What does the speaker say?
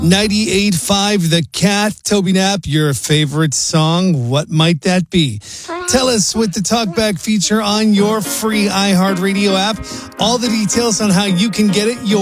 98.5 The Cat. Toby Knapp, your favorite song. What might that be? Tell us with the Talkback feature on your free iHeartRadio app. All the details on how you can get it.